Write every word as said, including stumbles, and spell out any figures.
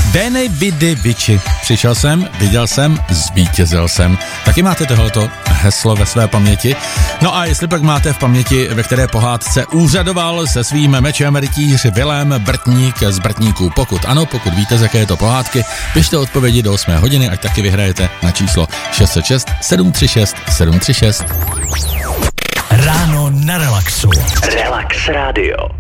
Veni vidi vici. Přišel jsem, viděl jsem, zvítězil jsem. Taky máte tohleto heslo ve své paměti? No a jestli pak máte v paměti, ve které pohádce úřadoval se svým mečem rytíř Vilém Brtník z Brtníků? Pokud ano, pokud víte, z jaké je to pohádky, pište odpovědi do osmé hodiny, ať taky vyhrajete na číslo šest set šest sedm tři šest sedm tři šest. Ráno na Relaxu. Relax Radio.